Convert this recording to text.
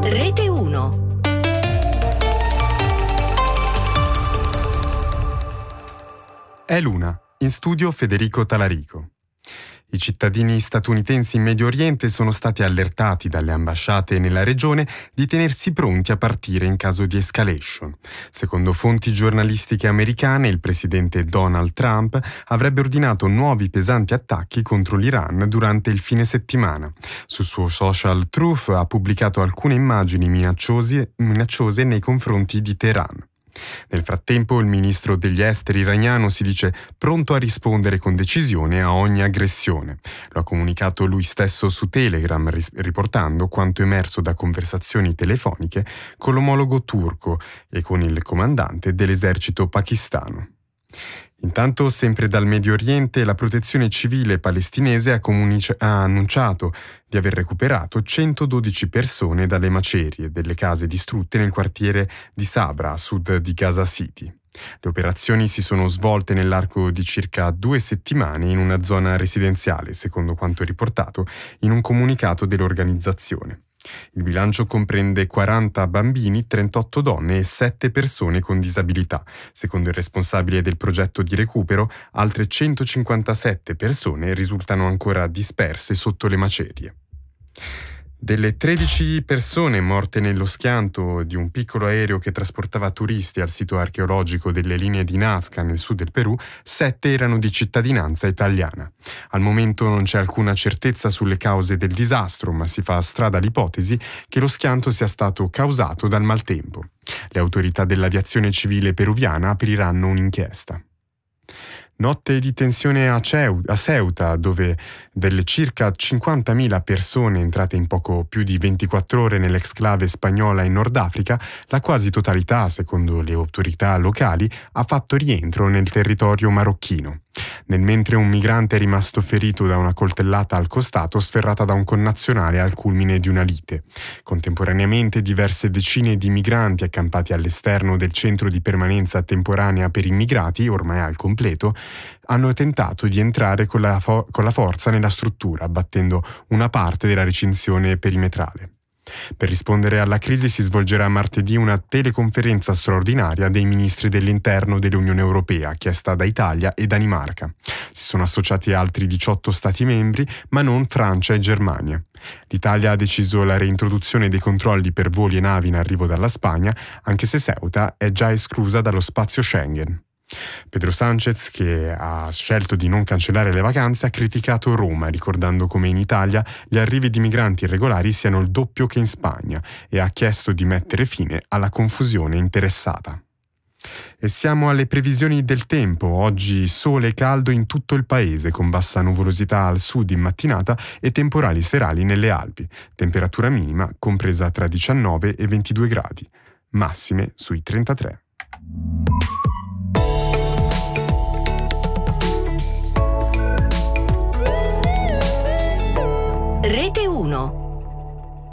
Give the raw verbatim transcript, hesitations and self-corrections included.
Rete uno. È l'una. In studio Federico Talarico. I cittadini statunitensi in Medio Oriente sono stati allertati dalle ambasciate nella regione di tenersi pronti a partire in caso di escalation. Secondo fonti giornalistiche americane, il presidente Donald Trump avrebbe ordinato nuovi pesanti attacchi contro l'Iran durante il fine settimana. Sul suo social Truth ha pubblicato alcune immagini minacciose, minacciose nei confronti di Teheran. Nel frattempo il ministro degli esteri iraniano si dice pronto a rispondere con decisione a ogni aggressione. Lo ha comunicato lui stesso su Telegram, riportando quanto emerso da conversazioni telefoniche con l'omologo turco e con il comandante dell'esercito pakistano. Intanto, sempre dal Medio Oriente, la protezione civile palestinese ha, comunic- ha annunciato di aver recuperato centododici persone dalle macerie delle case distrutte nel quartiere di Sabra, a sud di Gaza City. Le operazioni si sono svolte nell'arco di circa due settimane in una zona residenziale, secondo quanto riportato in un comunicato dell'organizzazione. Il bilancio comprende quaranta bambini, trentotto donne e sette persone con disabilità. Secondo il responsabile del progetto di recupero, altre centocinquantasette persone risultano ancora disperse sotto le macerie. Delle tredici persone morte nello schianto di un piccolo aereo che trasportava turisti al sito archeologico delle linee di Nazca nel sud del Perù, sette erano di cittadinanza italiana. Al momento non c'è alcuna certezza sulle cause del disastro, ma si fa strada l'ipotesi che lo schianto sia stato causato dal maltempo. Le autorità dell'aviazione civile peruviana apriranno un'inchiesta. Notte di tensione a Ceuta, dove delle circa cinquantamila persone entrate in poco più di ventiquattro ore nell'exclave spagnola in Nord Africa, la quasi totalità, secondo le autorità locali, ha fatto rientro nel territorio marocchino. Nel mentre un migrante è rimasto ferito da una coltellata al costato sferrata da un connazionale al culmine di una lite. Contemporaneamente diverse decine di migranti accampati all'esterno del centro di permanenza temporanea per immigrati, ormai al completo, hanno tentato di entrare con la, fo- con la forza nella struttura, abbattendo una parte della recinzione perimetrale. Per rispondere alla crisi si svolgerà martedì una teleconferenza straordinaria dei ministri dell'interno dell'Unione Europea, chiesta da Italia e Danimarca. Si sono associati altri diciotto Stati membri, ma non Francia e Germania. L'Italia ha deciso la reintroduzione dei controlli per voli e navi in arrivo dalla Spagna, anche se Ceuta è già esclusa dallo spazio Schengen. Pedro Sánchez, che ha scelto di non cancellare le vacanze, ha criticato Roma, ricordando come in Italia gli arrivi di migranti irregolari siano il doppio che in Spagna, e ha chiesto di mettere fine alla confusione interessata. E siamo alle previsioni del tempo. Oggi sole e caldo in tutto il paese, con bassa nuvolosità al sud in mattinata e temporali serali nelle Alpi. Temperatura minima compresa tra diciannove e ventidue gradi, massime sui trentatré. Rete uno.